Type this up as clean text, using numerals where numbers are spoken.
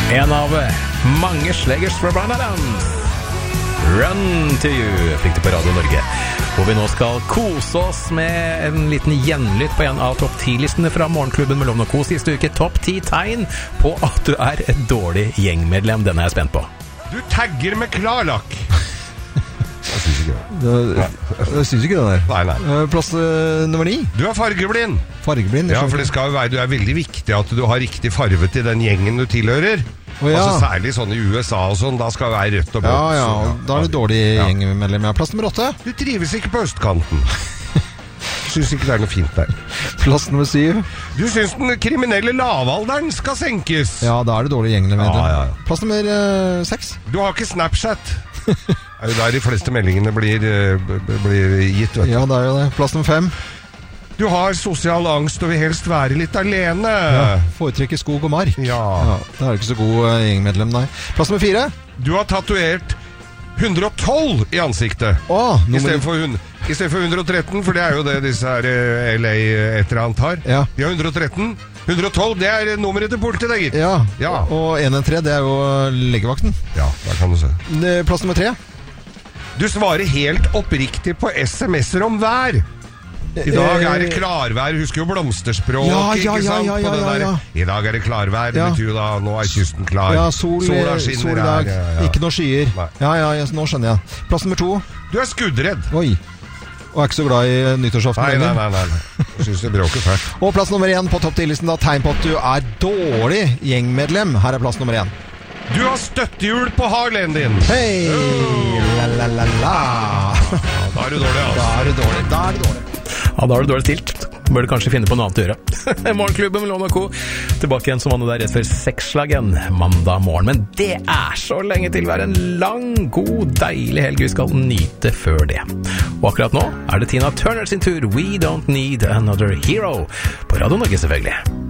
En av mange sleggers fra Bryan Adams. Run to you fikk du på Radio Norge. Hvor vi nå skal kose oss med en liten gjenlytt på en av topp 10-listene fra Morgenklubben med Lovende Co. Siste uke. Topp 10 tegn på at du er et dårlig gjengmedlem. Denne er jeg spent på. Du tagger med klarlakk. Jeg synes ikke det. Jeg synes ikke det der. Nei. Plass nummer 9. Du er fargeblind. Fargeblind? Ja, for det skal jo være, det er veldig viktig at du har riktig farve til den gjengen du tilhører. Ja. Altså særlig sånn i USA og sånn, da skal det være rødt og blått. Ja, da er det dårlig gjengmedlem. Plass nummer 8. Du trives ikke på østkanten. Synes ikke det er noe fint der. Plass nummer 7. Du synes den kriminelle lavalderen skal senkes. Ja, da er det dårlig gjengmedlem. Ja. Plass nummer 6. Du har ikke Snapchat. Det er jo der de fleste meldingene blir gitt, vet du. Ja, det er jo det. Plass nummer 5. Du har sosial angst og vil helst være litt alene. Ja, foretrekker skog og mark. Ja. Det er ikke så god gjengmedlem, nei. Plass nummer 4. Du har tatovert 112 i ansiktet. I stedet for 113, for det er jo det disse her LA et eller annet har. Ja. De har 113. 112, det er nummeret til politiet, det, gitt. Ja. Og 113, det er jo legevakten. Ja, der kan du se. Plass nummer 3. Du svarer helt oppriktig på SMS-er om vær. I dag er det klarvær. Husker jo blomsterspråk, ikke sant? På det der. I dag er det klarvær. Det betyr jo da, nå er kysten klar. Ja, sola skinner i dag. Ikke noe skyer. Ja, nå skjønner jeg. Plass nummer 2. Du er skuddredd. Oi. Og er ikke så glad i nyttårsaften. Nei. Jeg synes det bråker fælt. Og plass nummer 1 på topp 10-listen da. Tegn på at du er dårlig gjengmedlem. Her er plass nummer 1. Du har støttehjul på Harleyen din. Hei! La. Da er du dårlig, altså. Da er du dårlig. Ja, da er det dårlig stilt. Bør du kanskje finne på noe annet å gjøre. Morgenklubben med Lovende Co. Tilbake igjen som vanlig der rett før 6-slagen mandag morgen. Men det er så lenge til å være en lang, god, deilig helg. Vi skal nyte før det. Og akkurat nå er det Tina Turner sin tur. We Don't Need Another Hero. På Radio Norge selvfølgelig.